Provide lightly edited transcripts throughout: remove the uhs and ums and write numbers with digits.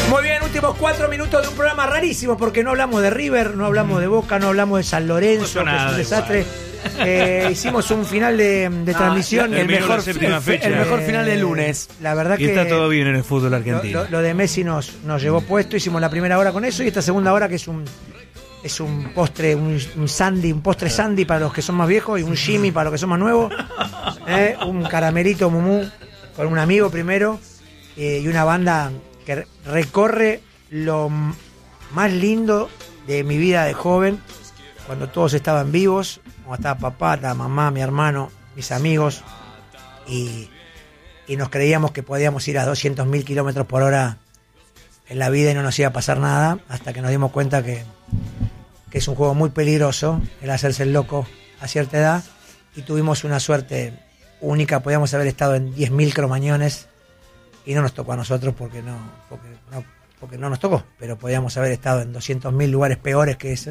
Muy bien, últimos 4 minutos de un programa rarísimo porque no hablamos de River, no hablamos de Boca, no hablamos de San Lorenzo, que es un desastre. Hicimos un final de transmisión. El mejor final del lunes. La verdad y que está todo bien en el fútbol argentino. Lo de Messi nos llevó puesto. Hicimos la primera hora con eso y esta segunda hora que es un postre, un sandy, un postre sandy para los que son más viejos y un Jimmy para los que son más nuevos. Un caramelito mumú con un amigo primero y una banda que recorre lo más lindo de mi vida de joven, cuando todos estaban vivos, cuando estaba papá, estaba mamá, mi hermano, mis amigos, y nos creíamos que podíamos ir a 200.000 kilómetros por hora en la vida y no nos iba a pasar nada, hasta que nos dimos cuenta que es un juego muy peligroso el hacerse el loco a cierta edad, y tuvimos una suerte única. Podíamos haber estado en 10.000 cromañones y no nos tocó a nosotros porque no nos tocó, pero podíamos haber estado en 200.000 lugares peores que ese.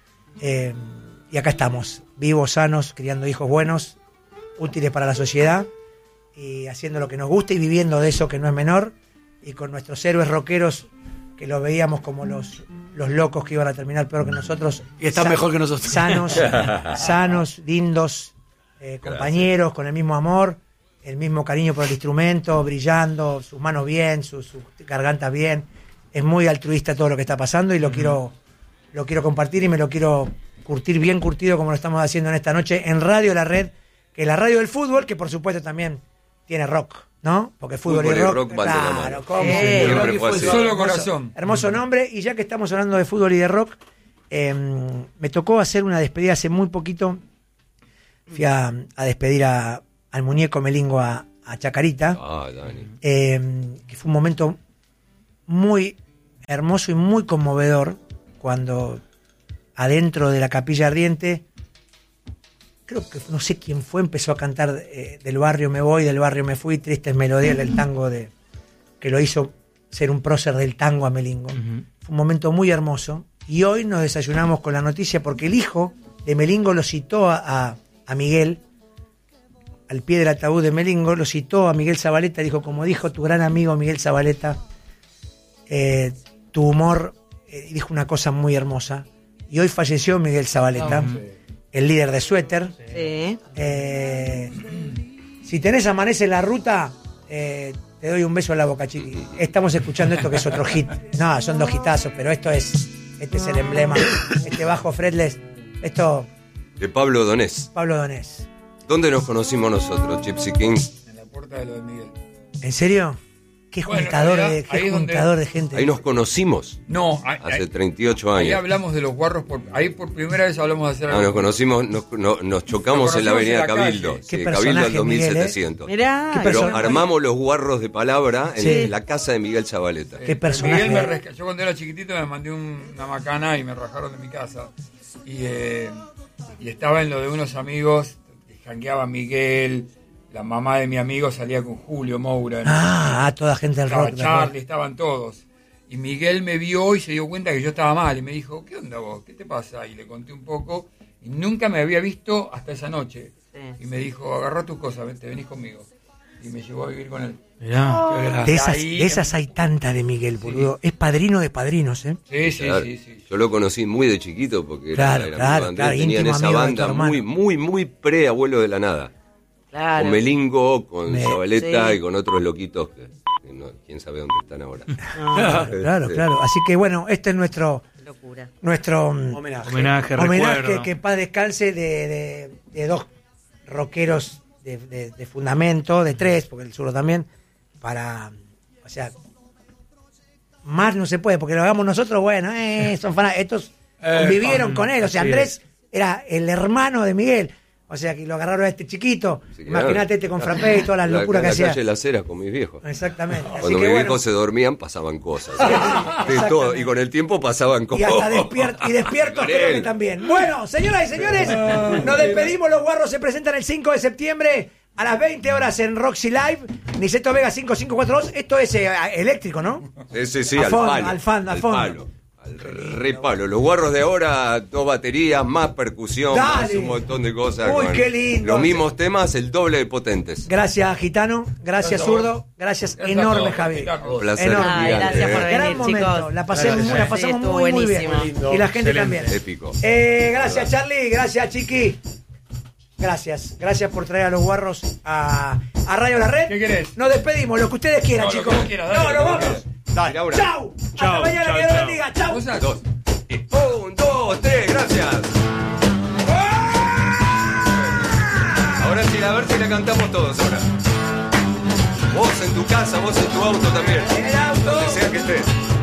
Y acá estamos, vivos, sanos, criando hijos buenos, útiles para la sociedad y haciendo lo que nos gusta y viviendo de eso que no es menor, y con nuestros héroes rockeros que los veíamos como los locos que iban a terminar peor que nosotros. Y están mejor que nosotros. Sanos, lindos, compañeros, con el mismo amor, el mismo cariño por el instrumento, brillando, sus manos bien, sus gargantas bien. Es muy altruista todo lo que está pasando y lo quiero compartir y me lo quiero curtir bien curtido como lo estamos haciendo en esta noche en Radio La Red, que es la radio del fútbol, que por supuesto también tiene rock, ¿no? Porque fútbol y rock van de la mano. ¿Cómo? Siempre fue así. Solo corazón. Hermoso nombre. Y ya que estamos hablando de fútbol y de rock, me tocó hacer una despedida hace muy poquito. Fui a despedir al muñeco Melingo a Chacarita. Que fue un momento muy hermoso y muy conmovedor cuando adentro de la Capilla Ardiente, creo que no sé quién fue, empezó a cantar Del barrio me voy, del barrio me fui, tristes melodías del tango que lo hizo ser un prócer del tango a Melingo. Fue un momento muy hermoso y hoy nos desayunamos con la noticia porque el hijo de Melingo lo citó a Miguel, al pie del ataúd de Melingo, lo citó a Miguel Zabaleta, dijo, como dijo tu gran amigo Miguel Zabaleta, tu humor, dijo una cosa muy hermosa. Y hoy falleció Miguel Zabaleta, el líder de Suéter. Sí. Si tenés Amanece en la ruta, te doy un beso en la boca, chiqui. Estamos escuchando esto que es otro hit. No, son 2 hitazos, pero este es el emblema. Este bajo fretless, esto... De Pablo Donés. Pablo Donés. ¿Dónde nos conocimos nosotros, Gypsy King? En la puerta de lo de Miguel. ¿En serio? Qué juntador de gente. Ahí nos conocimos. No, hace 38 años. Ahí hablamos de los guarros. Ahí por primera vez hablamos de hacer algo. Nos conocimos, nos chocamos en la avenida Cabildo. Qué Cabildo al Miguel, 2700. Mirá. Pero armamos los guarros de palabra en la casa de Miguel Zabaleta. Qué personaje. Miguel me rescató. Yo cuando era chiquitito me mandé una macana y me rajaron de mi casa. Y estaba en lo de unos amigos, jangueaba Miguel, la mamá de mi amigo salía con Julio Moura. Toda gente del rock. Charlie, estaban todos. Y Miguel me vio y se dio cuenta que yo estaba mal. Y me dijo, ¿qué onda vos? ¿Qué te pasa? Y le conté un poco. Y nunca me había visto hasta esa noche. Sí. Y me dijo, agarrá tus cosas, te venís conmigo. Y me llevó a vivir con él. Mirá. De esas hay tantas de Miguel, boludo. Sí. Es padrino de padrinos, ¿eh? Sí. Yo lo conocí muy de chiquito porque claro, tenían esa banda muy pre-Abuelo de la Nada. Claro. Con Melingo, con Zabaleta y con otros loquitos que no, quién sabe dónde están ahora. Claro. Así que bueno, este es nuestro homenaje que paz descanse de 2 rockeros de fundamento, de 3, porque el zurdo también, o sea, más no se puede, porque lo hagamos nosotros, bueno, son fanáticos, estos convivieron con él, o sea, Andrés era el hermano de Miguel. O sea, que lo agarraron a este chiquito. Sí, imagínate con frappé y todas las locuras que hacía. En la calle Las Heras con mis viejos. Exactamente. Cuando mis viejos se dormían, pasaban cosas. Todo, y con el tiempo pasaban cosas. Y hasta despiertos creo que también. Bueno, señoras y señores, nos despedimos. Los guarros se presentan el 5 de septiembre a las 20 horas en Roxy Live. Niceto Vega 5542. Esto es eléctrico, ¿no? Sí, al fondo. Al fondo. Re palo. Los guarros de ahora, 2 baterías, más percusión, más un montón de cosas. Uy, qué lindo. Los mismos temas, el doble de potentes. Gracias, Gitano. Gracias, Zurdo. Gracias enorme, Javi. Un placer. Gracias por venir, Gran momento. chicos. La pasamos muy bien. Y la gente también. Épico. Gracias, Charlie. Gracias, Chiqui. Gracias por traer a los guarros a Radio La Red. ¿Qué querés? Nos despedimos, lo que ustedes quieran, chicos. Lo que quieras, dale, nos vamos. Chau. Hasta mañana, que Dios bendiga. Chau. 2. 1, 2, 3, gracias. Ahora sí, a ver si la cantamos todos ahora. Vos en tu casa, vos en tu auto también. En el auto. Donde sea que estés.